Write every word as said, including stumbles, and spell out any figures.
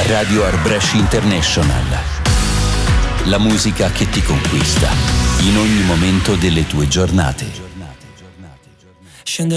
Radio Art Brescia International. La musica che ti conquista in ogni momento delle tue giornate. Scende